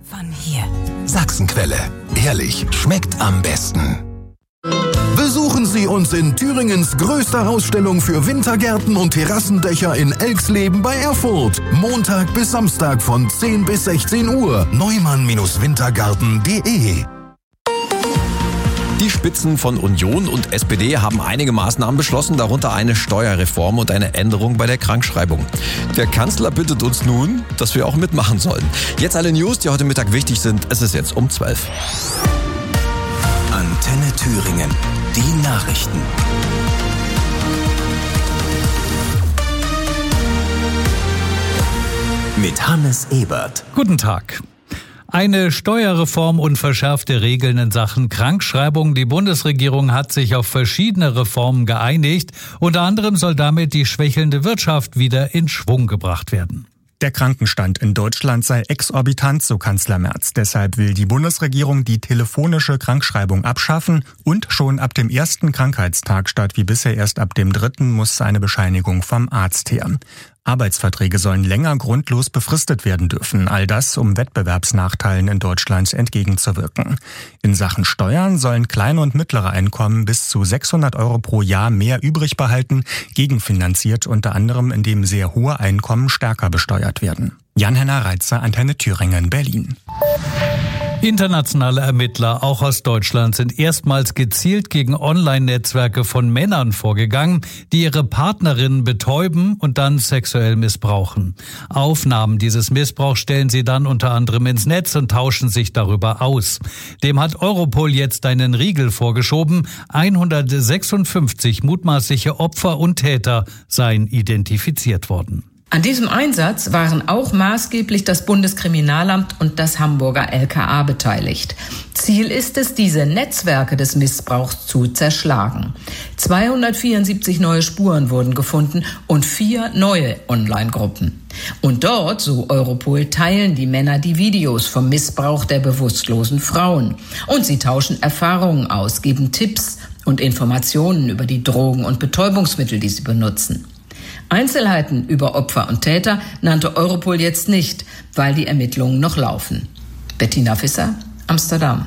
Von hier. Sachsenquelle. Ehrlich, schmeckt am besten. Besuchen Sie uns in Thüringens größter Ausstellung für Wintergärten und Terrassendächer in Elxleben bei Erfurt. Montag bis Samstag von 10 bis 16 Uhr. Neumann-Wintergarten.de. Die Spitzen von Union und SPD haben einige Maßnahmen beschlossen, darunter eine Steuerreform und eine Änderung bei der Krankschreibung. Der Kanzler bittet uns nun, dass wir auch mitmachen sollen. Jetzt alle News, die heute Mittag wichtig sind. Es ist jetzt um 12. Antenne Thüringen. Die Nachrichten. Mit Hannes Ebert. Guten Tag. Eine Steuerreform und verschärfte Regeln in Sachen Krankschreibung. Die Bundesregierung hat sich auf verschiedene Reformen geeinigt. Unter anderem soll damit die schwächelnde Wirtschaft wieder in Schwung gebracht werden. Der Krankenstand in Deutschland sei exorbitant, so Kanzler Merz. Deshalb will die Bundesregierung die telefonische Krankschreibung abschaffen und schon ab dem ersten Krankheitstag statt wie bisher erst ab dem dritten muss eine Bescheinigung vom Arzt her. Arbeitsverträge sollen länger grundlos befristet werden dürfen. All das, um Wettbewerbsnachteilen in Deutschland entgegenzuwirken. In Sachen Steuern sollen kleine und mittlere Einkommen bis zu 600 € pro Jahr mehr übrig behalten, gegenfinanziert unter anderem, indem sehr hohe Einkommen stärker besteuert werden. Jan-Henner Reitzer, Antenne Thüringen, Berlin. Internationale Ermittler, auch aus Deutschland, sind erstmals gezielt gegen Online-Netzwerke von Männern vorgegangen, die ihre Partnerinnen betäuben und dann sexuell missbrauchen. Aufnahmen dieses Missbrauchs stellen sie dann unter anderem ins Netz und tauschen sich darüber aus. Dem hat Europol jetzt einen Riegel vorgeschoben. 156 mutmaßliche Opfer und Täter seien identifiziert worden. An diesem Einsatz waren auch maßgeblich das Bundeskriminalamt und das Hamburger LKA beteiligt. Ziel ist es, diese Netzwerke des Missbrauchs zu zerschlagen. 274 neue Spuren wurden gefunden und 4 neue Online-Gruppen. Und dort, so Europol, teilen die Männer die Videos vom Missbrauch der bewusstlosen Frauen. Und sie tauschen Erfahrungen aus, geben Tipps und Informationen über die Drogen und Betäubungsmittel, die sie benutzen. Einzelheiten über Opfer und Täter nannte Europol jetzt nicht, weil die Ermittlungen noch laufen. Bettina Visser, Amsterdam.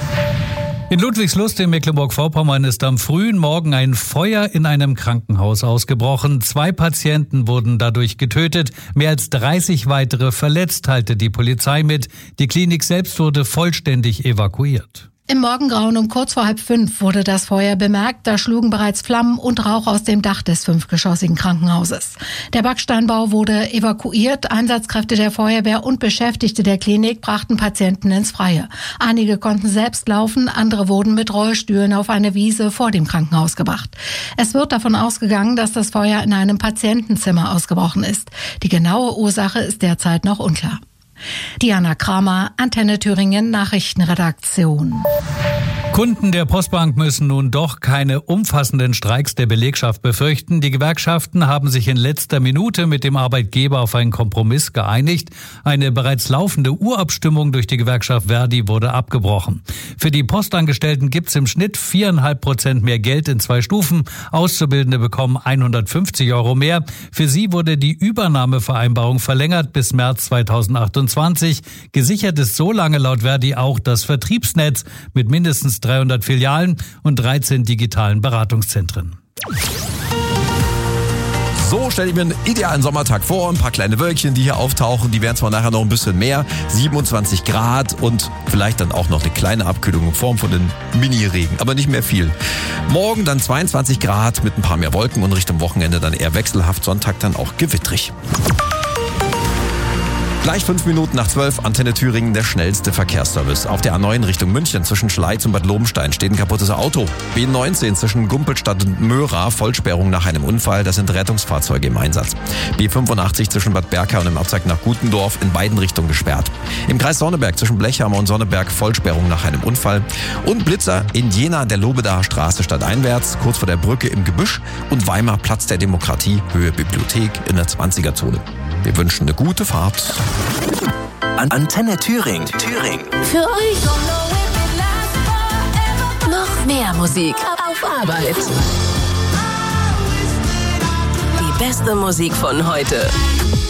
In Ludwigslust in Mecklenburg-Vorpommern ist am frühen Morgen ein Feuer in einem Krankenhaus ausgebrochen. 2 Patienten wurden dadurch getötet, mehr als 30 weitere verletzt, teilte die Polizei mit. Die Klinik selbst wurde vollständig evakuiert. Im Morgengrauen um kurz vor 4:30 wurde das Feuer bemerkt. Da schlugen bereits Flammen und Rauch aus dem Dach des 5-geschossigen Krankenhauses. Der Backsteinbau wurde evakuiert. Einsatzkräfte der Feuerwehr und Beschäftigte der Klinik brachten Patienten ins Freie. Einige konnten selbst laufen, andere wurden mit Rollstühlen auf eine Wiese vor dem Krankenhaus gebracht. Es wird davon ausgegangen, dass das Feuer in einem Patientenzimmer ausgebrochen ist. Die genaue Ursache ist derzeit noch unklar. Diana Kramer, Antenne Thüringen Nachrichtenredaktion. Kunden der Postbank müssen nun doch keine umfassenden Streiks der Belegschaft befürchten. Die Gewerkschaften haben sich in letzter Minute mit dem Arbeitgeber auf einen Kompromiss geeinigt. Eine bereits laufende Urabstimmung durch die Gewerkschaft Verdi wurde abgebrochen. Für die Postangestellten gibt's im Schnitt 4,5% mehr Geld in 2 Stufen. Auszubildende bekommen 150 € mehr. Für sie wurde die Übernahmevereinbarung verlängert bis März 2028. Gesichert ist so lange laut Verdi auch das Vertriebsnetz mit mindestens 300 Filialen und 13 digitalen Beratungszentren. So stelle ich mir einen idealen Sommertag vor. Ein paar kleine Wölkchen, die hier auftauchen. Die werden zwar nachher noch ein bisschen mehr. 27 Grad und vielleicht dann auch noch eine kleine Abkühlung in Form von einem Mini-Regen. Aber nicht mehr viel. Morgen dann 22 Grad mit ein paar mehr Wolken und Richtung Wochenende dann eher wechselhaft. Sonntag dann auch gewittrig. Gleich 5 Minuten nach 12, Antenne Thüringen, der schnellste Verkehrsservice. Auf der A9 Richtung München zwischen Schleiz und Bad Lobenstein steht ein kaputtes Auto. B19 zwischen Gumpelstadt und Möra, Vollsperrung nach einem Unfall, da sind Rettungsfahrzeuge im Einsatz. B85 zwischen Bad Berka und im Abzweig nach Gutendorf in beiden Richtungen gesperrt. Im Kreis Sonneberg zwischen Blechhammer und Sonneberg Vollsperrung nach einem Unfall. Und Blitzer in Jena der Lobedaer Straße stadteinwärts, kurz vor der Brücke im Gebüsch und Weimar Platz der Demokratie, Höhe Bibliothek in der 20er-Zone. Wir wünschen eine gute Fahrt. Antenne Thüringen. Für euch noch mehr Musik auf Arbeit. Die beste Musik von heute.